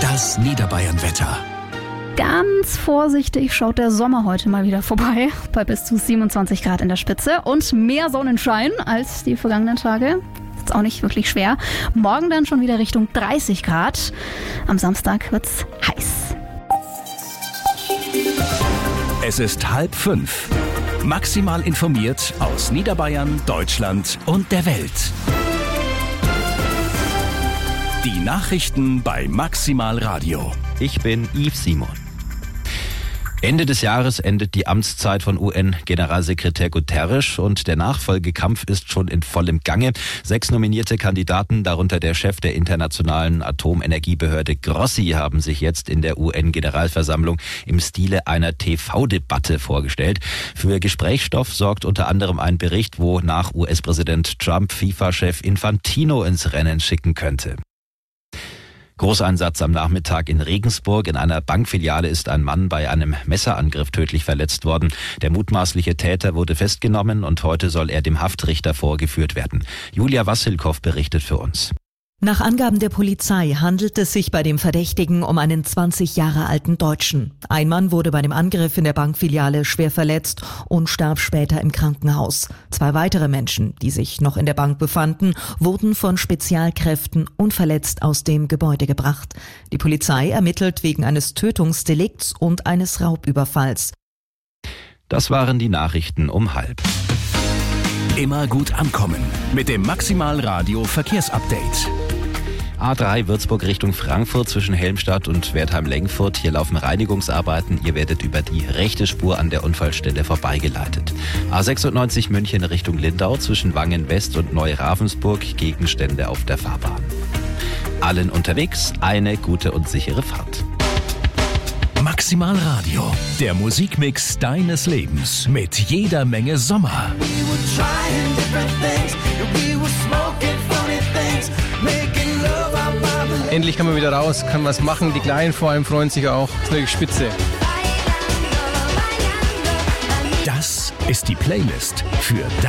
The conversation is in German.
Das Niederbayern-Wetter. Ganz vorsichtig schaut der Sommer heute mal wieder vorbei, bei bis zu 27 Grad in der Spitze und mehr Sonnenschein als die vergangenen Tage. Ist auch nicht wirklich schwer. Morgen dann schon wieder Richtung 30 Grad. Am Samstag wird's heiß. Es ist 4:30. Maximal informiert aus Niederbayern, Deutschland und der Welt. Die Nachrichten bei Maximal Radio. Ich bin Yves Simon. Ende des Jahres endet die Amtszeit von UN-Generalsekretär Guterres und der Nachfolgekampf ist schon in vollem Gange. 6 nominierte Kandidaten, darunter der Chef der Internationalen Atomenergiebehörde Grossi, haben sich jetzt in der UN-Generalversammlung im Stile einer TV-Debatte vorgestellt. Für Gesprächsstoff sorgt unter anderem ein Bericht, wo nach US-Präsident Trump FIFA-Chef Infantino ins Rennen schicken könnte. Großeinsatz am Nachmittag in Regensburg. In einer Bankfiliale ist ein Mann bei einem Messerangriff tödlich verletzt worden. Der mutmaßliche Täter wurde festgenommen und heute soll er dem Haftrichter vorgeführt werden. Julia Wassilkow berichtet für uns. Nach Angaben der Polizei handelt es sich bei dem Verdächtigen um einen 20 Jahre alten Deutschen. Ein Mann wurde bei dem Angriff in der Bankfiliale schwer verletzt und starb später im Krankenhaus. 2 weitere Menschen, die sich noch in der Bank befanden, wurden von Spezialkräften unverletzt aus dem Gebäude gebracht. Die Polizei ermittelt wegen eines Tötungsdelikts und eines Raubüberfalls. Das waren die Nachrichten um 12:30. Immer gut ankommen mit dem Maximal Radio Verkehrsupdate. A3 Würzburg Richtung Frankfurt zwischen Helmstadt und Wertheim-Lengfurt. Hier laufen Reinigungsarbeiten. Ihr werdet über die rechte Spur an der Unfallstelle vorbeigeleitet. A96 München Richtung Lindau zwischen Wangen West und Neu-Ravensburg. Gegenstände auf der Fahrbahn. Allen unterwegs eine gute und sichere Fahrt. Maximal Radio, der Musikmix deines Lebens mit jeder Menge Sommer. Endlich kann man wieder raus, kann was machen. Die Kleinen vor allem freuen sich auch. Das ist wirklich spitze. Das ist die Playlist für